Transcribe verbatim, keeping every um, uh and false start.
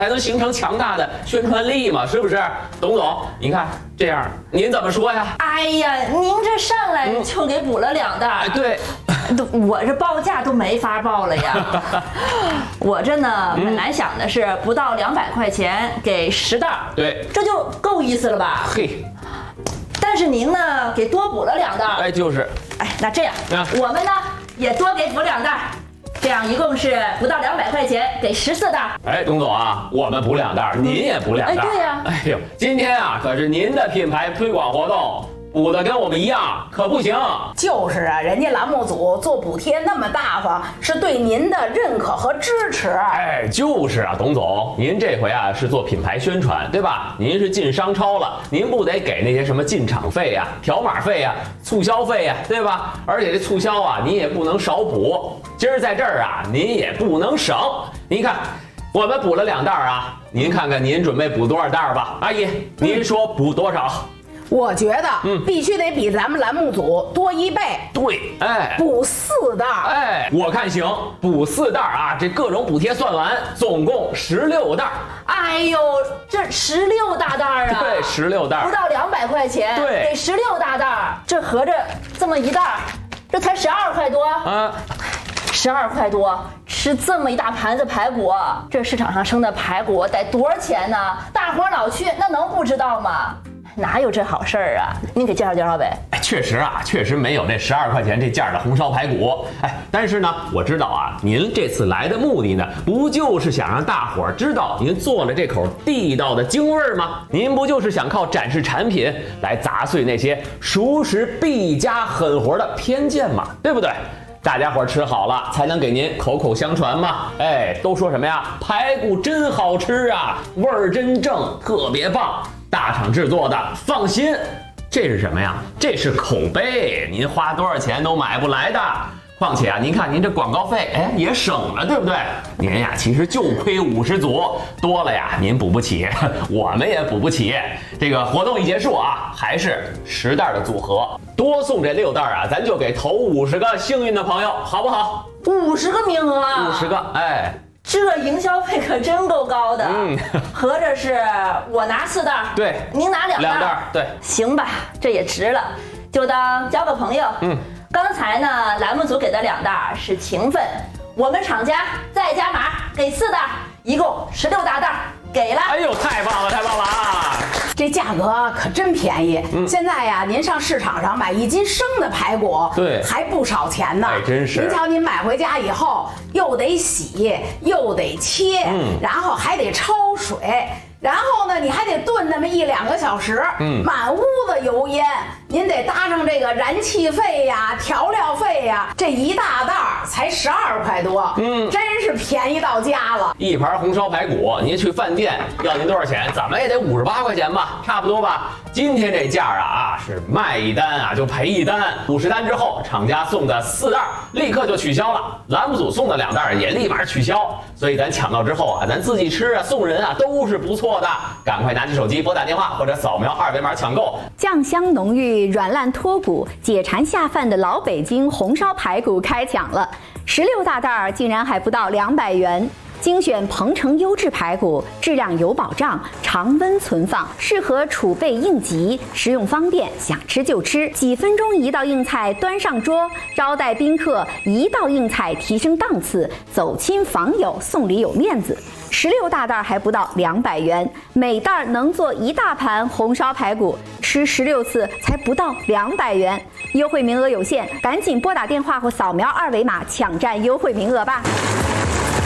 才能形成强大的宣传力嘛，是不是？董总，您看这样，您怎么说呀？ 哎呀，您这上来就给补了两袋。 哎，对， 都我这报价都没法报了呀。我这呢，本来想的是不到两百块钱给十袋， 对， 这就够意思了吧？ 嘿， 但是您呢，给多补了两袋。 哎，就是， 哎，那这样，啊、我们呢也多给补两袋。这样一共是不到两百块钱，给十四袋。 哎，董总啊，我们补两袋，您也补两袋。 哎，对呀。 哎呦，今天啊可是您的品牌推广活动，补的跟我们一样，可不行。 就是啊，人家栏目组做补贴那么大方，是对您的认可和支持。 哎，就是啊，董总，您这回啊是做品牌宣传，对吧？您是进商超了，您不得给那些什么进场费呀、条码费呀、促销费呀，对吧？而且这促销啊，您也不能少补。今儿在这儿啊，您也不能省。您看，我们补了两袋啊，您看看您准备补多少袋吧？阿姨，您说补多少？ 我觉得，嗯，必须得比咱们栏目组多一倍。 对，哎， 补四袋。 哎，我看行，补四袋啊，这各种补贴算完，总共十六袋。 哎呦，这十六大袋啊！ 对，十六袋， 不到两百块钱， 对， 给十六大袋，这合着这么一袋，这才十二块多啊。 十二块多，吃这么一大盘子排骨，这市场上生的排骨得多少钱呢？大伙老去，那能不知道吗？哪有这好事儿啊？您给介绍介绍呗。 哎，确实啊，确实没有这十二块钱这价的红烧排骨。哎，但是呢，我知道啊，您这次来的目的呢，不就是想让大伙儿知道您做了这口地道的京味儿吗？您不就是想靠展示产品来砸碎那些熟食必加狠活的偏见吗？对不对？大家伙吃好了，才能给您口口相传嘛。哎，都说什么呀？排骨真好吃啊，味儿真正，特别棒，大厂制作的，放心。这是什么呀？这是口碑，您花多少钱都买不来的。况且啊，您看您这广告费，哎，也省了，对不对？您呀，其实就亏五十组，多了呀，您补不起，我们也补不起。这个活动一结束啊，还是十袋的组合，多送这六袋啊，咱就给头五十个幸运的朋友，好不好？ 五十个名额啊！ 五十个，哎。 这营销费可真够高的，嗯，合着是我拿四袋， 对， 您拿两袋， 两袋，对， 行吧，这也值了，就当交个朋友。嗯，刚才呢，栏目组给的两袋是情分，我们厂家再加码给四袋，一共十六大袋，给了。 哎呦，太棒了，太棒了啊！ 这价格可真便宜。嗯，现在呀，您上市场上买一斤生的排骨， 对， 还不少钱呢。 哎，真是。 您瞧，您买回家以后，又得洗，又得切，嗯，然后还得焯水。然后呢，你还得炖那么一两个小时，嗯，满屋子油烟，您得搭上这个燃气费呀、调料费呀，这一大袋才十二块多，嗯，真是便宜到家了。 一盘红烧排骨，您去饭店要您多少钱？怎么也得五十八块钱吧，差不多吧。今天这价啊啊是卖一单啊就赔一单，五十单之后，厂家送的四袋立刻就取消了，栏目组送的两袋也立马取消，所以咱抢到之后啊，咱自己吃啊、送人啊都是不错的。赶快拿起手机拨打电话或者扫描二维码抢购。 酱香浓郁、软烂脱骨、解馋下饭的老北京红烧排骨开抢了，十六大袋竟然还不到两百元。精选鹏城优质排骨，质量有保障，常温存放，适合储备应急，食用方便，想吃就吃。几分钟一道硬菜端上桌，招待宾客一道硬菜提升档次，走亲访友送礼有面子。十六大袋还不到两百元，每袋能做一大盘红烧排骨，吃十六次才不到两百元。优惠名额有限，赶紧拨打电话或扫描二维码抢占优惠名额吧。